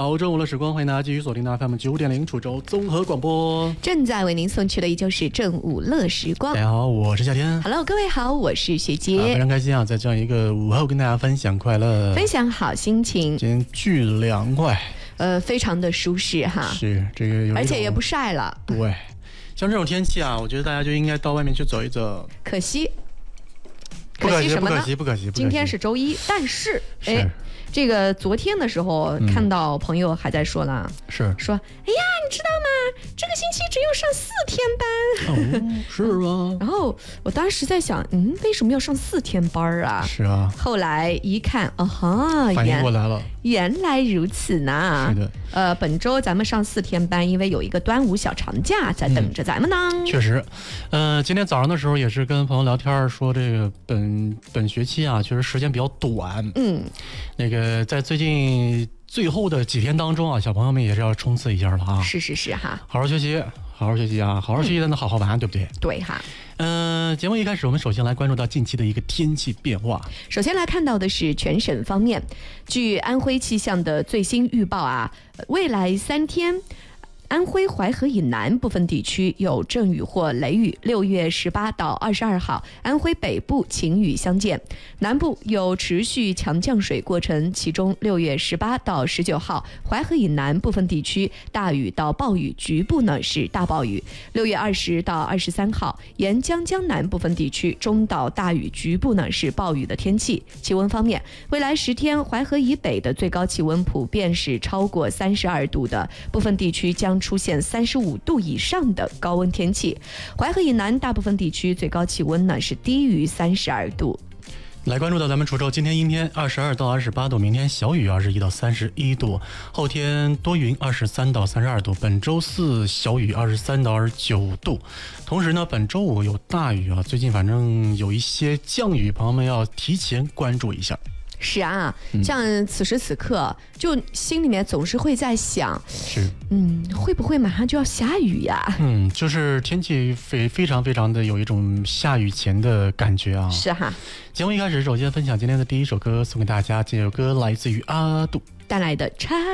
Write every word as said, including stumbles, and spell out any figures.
好，中午的时光，欢迎大家继续锁定 F M 九点零楚州综合广播， 正在为您送去的依旧是正午乐时光。 大家好，我是夏天。 Hello， 各位好，我是学姐、 啊，非常开心啊，在这样一个午后跟大家分享快乐， 分享好心情。 今天巨凉快， 呃，非常的舒适哈， 是这个有， 而且也不晒了。 对，像这种天气啊，我觉得大家就应该到外面去走一走。 可惜， 不可惜， 什么呢？ 不可惜，不可惜。 今天是周一，但是， 是哎，这个昨天的时候、嗯、看到朋友还在说呢， 是说，哎呀，你知道吗？这个星期只有上四天班。 哦，是吗？ 然后我当时在想，嗯，为什么要上四天班啊？ 是啊。 后来一看，啊哈， 反应过来了， 原来如此呢。 是的。 呃，本周咱们上四天班，因为有一个端午小长假在等着咱们呢。 嗯、确实，呃，今天早上的时候也是跟朋友聊天说，这个本本学期啊，确实时间比较短。 嗯， 那个在最近最后的几天当中啊，小朋友们也是要冲刺一下了啊。 是是是哈， 好好学习，好好学习啊，好好学习才能好好玩，嗯、对不对？ 对哈。 嗯、呃，节目一开始，我们首先来关注到近期的一个天气变化。 首先来看到的是全省方面，据安徽气象的最新预报啊，未来三天。安徽淮河以南部分地区有阵雨或雷雨，六月十八到二十二号，安徽北部晴雨相间，南部有持续强降水过程，其中六月十八到十九号，淮河以南部分地区大雨到暴雨，局部呢是大暴雨。六月二十到二十三号，沿江江南部分地区中到大雨，局部呢是暴雨的天气。气温方面，未来十天淮河以北的最高气温普遍是超过三十二度的，部分地区将出现三十五度以上的高温天气，淮河以南大部分地区最高气温呢是低于三十二度。 来关注到咱们滁州，今天阴天二十二到二十八度，明天小雨二十一到三十一度，后天多云二十三到三十二度，本周四小雨二十三到二十九度。同时呢，本周五有大雨啊，最近反正有一些降雨，朋友们要提前关注一下。 是啊，像此时此刻，就心里面总是会在想， 是， 嗯，会不会马上就要下雨呀？ 嗯，就是天气非非常非常的有一种下雨前的感觉啊。 是哈。 节目一开始，首先分享今天的第一首歌，送给大家。这首歌来自于阿杜带来的《拆》。